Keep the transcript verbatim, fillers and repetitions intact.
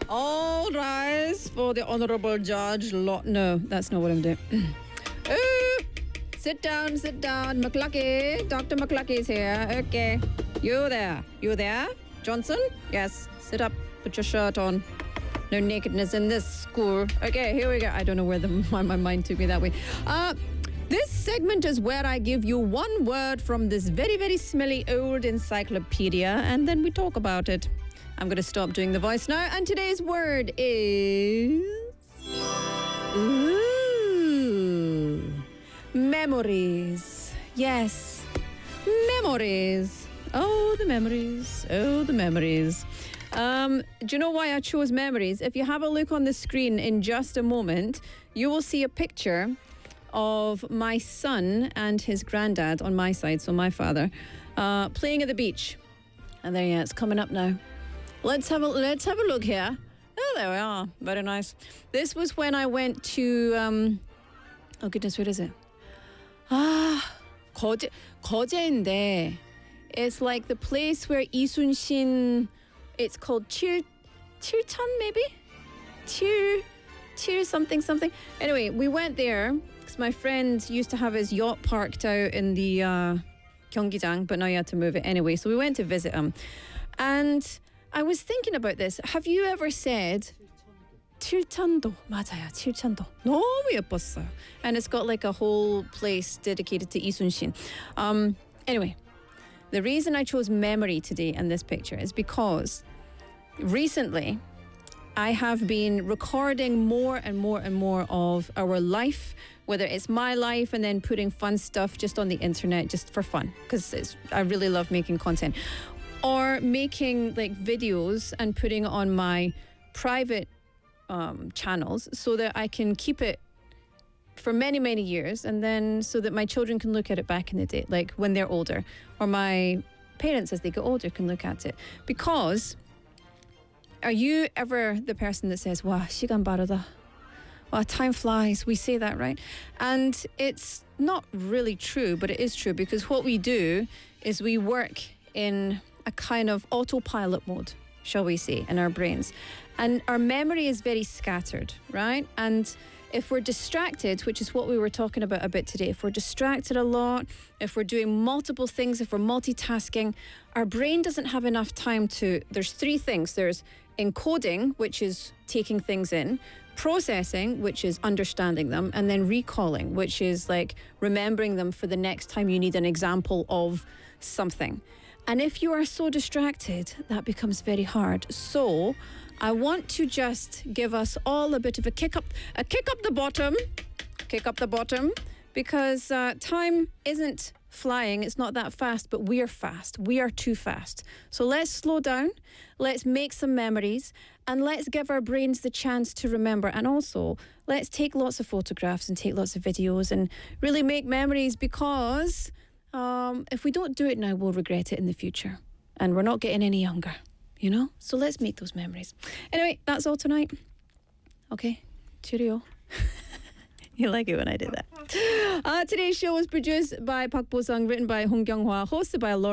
All rise for the Honorable Judge Law. No, that's not what I'm doing. Ooh, sit down, sit down. McClucky, Doctor McClucky is here. Okay. You there. You there? Johnson? Yes. Sit up. Put your shirt on. No nakedness in this school. Okay, here we go. I don't know where the, why my mind took me that way. Uh, this segment is where I give you one word from this very, very smelly old encyclopedia, and then we talk about it. I'm going to stop doing the voice now, and today's word is... Ooh. Memories. Yes. Memories. Oh, the memories. Oh, the memories. Um, do you know why I chose memories? If you have a look on the screen in just a moment, you will see a picture of my son and his granddad on my side, so my father, uh, playing at the beach. And there, yeah, it's coming up now. Let's have a let's have a look here. Oh, there we are. Very nice. This was when I went to. Um, oh goodness, where is it? Ah, 거제 거제인데. It's like the place where 이순신. It's called 칠 칠천 maybe. 칠 칠 something something. Anyway, we went there because my friend used to have his yacht parked out in the uh, 경기장, but now he had to move it anyway. So we went to visit him, and I was thinking about this. Have you ever said 칠천도? 맞아요, 칠천도. 너무 예뻤어요. And it's got like a whole place dedicated to 이순신. Um, anyway, the reason I chose memory today in this picture is because recently I have been recording more and more and more of our life, whether it's my life and then putting fun stuff just on the internet just for fun, because I really love making content. Or making like videos and putting it on my private um, channels so that I can keep it for many, many years, and then so that my children can look at it back in the day, like when they're older, or my parents as they get older can look at it. Because are you ever the person that says, "Wow, 시간 빠르다. Wow, time flies." We say that, right? And it's not really true, but it is true, because what we do is we work in a kind of autopilot mode, shall we say, in our brains. And our memory is very scattered, right? And if we're distracted, which is what we were talking about a bit today, if we're distracted a lot, if we're doing multiple things, if we're multitasking, our brain doesn't have enough time to... There's three things. There's encoding, which is taking things in, processing, which is understanding them, and then recalling, which is like remembering them for the next time you need an example of something. And if you are so distracted, that becomes very hard. So I want to just give us all a bit of a kick up, a kick up the bottom, kick up the bottom, because uh, time isn't flying. It's not that fast, but we are fast. We are too fast. So let's slow down. Let's make some memories, and let's give our brains the chance to remember. And also, let's take lots of photographs and take lots of videos and really make memories, because... Um, if we don't do it now, we'll regret it in the future. And we're not getting any younger, you know? So let's make those memories. Anyway, that's all tonight. Okay, cheerio. You like it when I did that. Uh, today's show was produced by Park Bo-sung, written by Hong Kyung-hwa, hosted by Laura.